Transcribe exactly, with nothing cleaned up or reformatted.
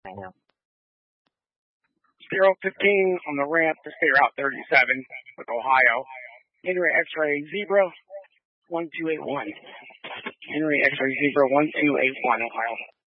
I know. zero fifteen on the ramp to State Route thirty-seven with Ohio. Henry X-ray Zebra one two eight one. Henry X-ray Zebra one two eight one, Ohio.